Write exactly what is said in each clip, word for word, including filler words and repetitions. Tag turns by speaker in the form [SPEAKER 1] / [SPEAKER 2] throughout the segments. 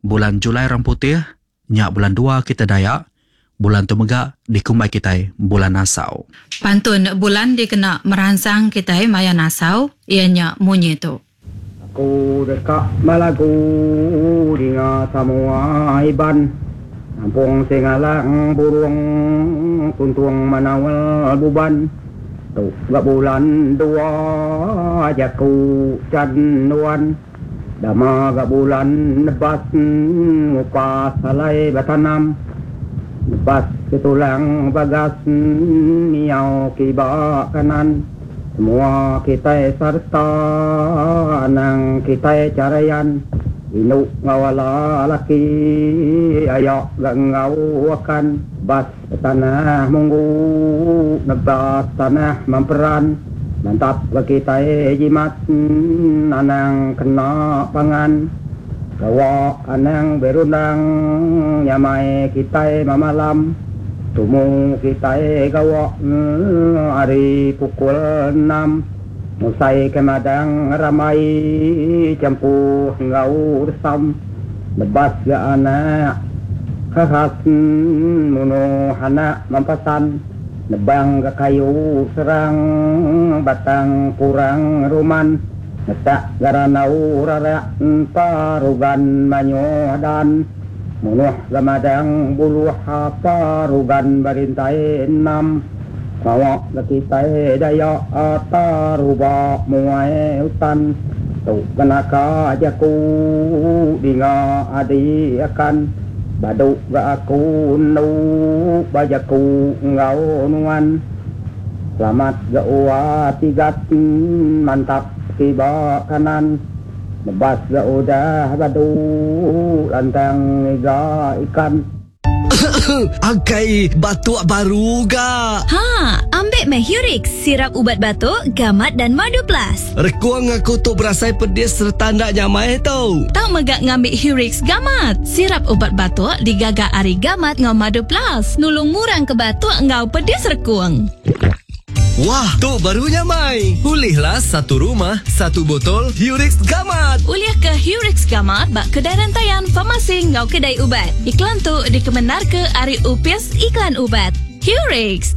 [SPEAKER 1] bulan Julai orang putih, nyak bulan dua kita Dayak, bulan tu megak dikumbai kita bulan Nasau.
[SPEAKER 2] Pantun bulan dikena merangsang kita maya Nasau, ianya munyi tu.
[SPEAKER 3] Aku dekat Malagu dengan semua iban. Kampung Singalang burung kuntung manawal buban. Tu gak bulan dua jaku canuan. Dama gak bulan nebas ngupas salai batanam. Nebas ketulang bagas niau kibak kanan. Semua kita serta nang kita carayan. Inuk ngawala laki ayak gak ngawakan. Bas tanah munggu nebas tanah mamperan. Mantap bagi kita jimat anang kena pangan. Gawak anang berundang nyamai kita mamalam. Tumu kita gawak hari pukul enam. Musai kemadang ramai campuh ngau resam. Lebas ga anak khas muno anak mampasan. Nebang ga kayu serang batang kurang ruman. Netak garanau rarak parugan manyodan. Munuh gamadang buluh parugan barintai enam. Kawak kita daya ataruba muai hutan. Tu kenaka jaku dinga adi akan. Baduk ga aku nu bajaku ngau nuan. Selamat ga uwa tigat mantap tiba kanan. Nebas ga udah badu lantang iga ikan.
[SPEAKER 4] Angkai batuk baru ga?
[SPEAKER 5] Ha, ambil Mahurix, sirap ubat batuk, gamat dan madu plus.
[SPEAKER 4] Rekuang aku tu berasai pedis serta nak nyamai tau.
[SPEAKER 5] Tak megak ngambil Hurix gamat. Sirap ubat batuk digagak ari gamat ngau madu plus. Nulung murang ke batuk ngau pedis rekuang.
[SPEAKER 4] Wah, tu barunya Mai. Pulihlah satu rumah, satu botol Hurix Gamat.
[SPEAKER 5] Uliah ke Hurix Gamat bak kedai rantaian farmasi ngau kedai ubat. Iklan tu dikemenar ke Ari Upis Iklan Ubat. Hurix.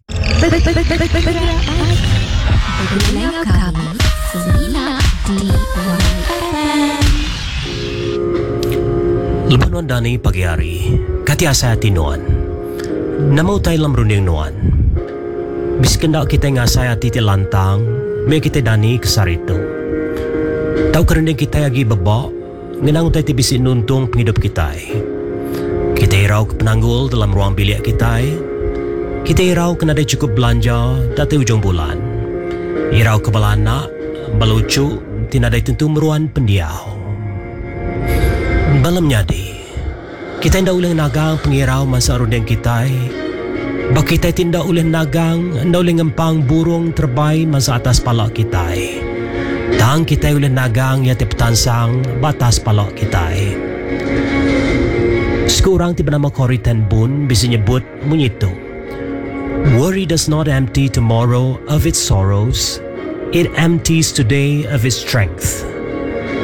[SPEAKER 6] Berdengar kami Semina di
[SPEAKER 7] Leban Wan Dani pagi hari. Kati asa hati Nuan. Namau tay lam runding Nuan. Bis kendak kita ngasai hati ti lantang, me kita dani kesar itu. Tahu kerendeng kita lagi bebak, ngenang utai ti bisi nuntung penghidup kita. Kita irau ke penanggul dalam ruang bilik kita. Kita irau kena ada cukup belanja dati ujung bulan. Irau ke balanak, balucu, tinadai tentu meruan pendiau. Balam nyadi, kita tidak boleh nagang pengirau masa rundeng kita. Bak kita tidak boleh nagang, tidak boleh ngempang burung terbai masa atas palak kita. Dan kita boleh nagang yang terpetansang batas palak kita. Sekurang tiba nama Corrie ten Boom bisa nyebut menyitu. Worry does not empty tomorrow of its sorrows. It empties today of its strength.